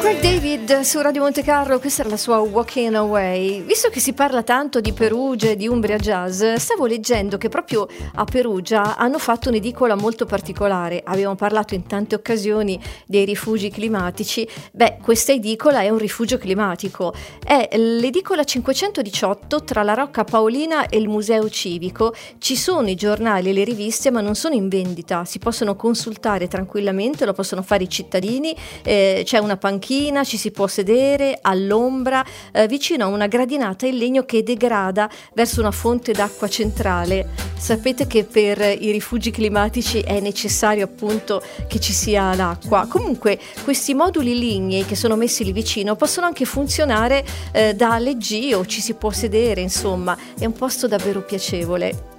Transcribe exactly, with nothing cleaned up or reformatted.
Craig David su Radio Monte Carlo, questa era la sua Walking Away. Visto che si parla tanto di Perugia e di Umbria Jazz, stavo leggendo che proprio a Perugia hanno fatto un'edicola molto particolare. Abbiamo parlato in tante occasioni dei rifugi climatici. Beh, questa edicola è un rifugio climatico. È l'edicola cinquecentodiciotto tra la Rocca Paolina e il Museo Civico. Ci sono i giornali e le riviste, ma non sono in vendita. Si possono consultare tranquillamente, lo possono fare i cittadini. Eh, c'è una panchina, ci si può sedere all'ombra eh, vicino a una gradinata in legno che degrada verso una fonte d'acqua centrale. Sapete che per i rifugi climatici è necessario appunto che ci sia l'acqua. Comunque questi moduli lignei che sono messi lì vicino possono anche funzionare eh, da leggio, ci si può sedere, insomma è un posto davvero piacevole.